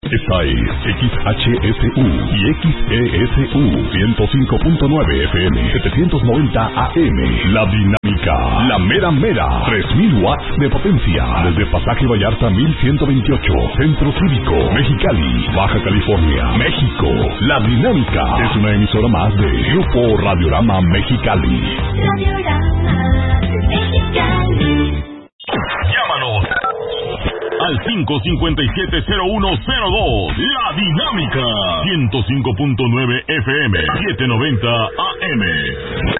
Esta es XHSU y XESU 105.9 FM 790 AM. La Dinámica, la mera mera, 3000 watts de potencia. Desde Pasaje Vallarta 1128, Centro Cívico, Mexicali, Baja California, México. La Dinámica es una emisora más de Grupo Radiorama Mexicali. Radiorama Mexicali. Llámanos al 557-0102. La Dinámica 105.9 FM 790 AM.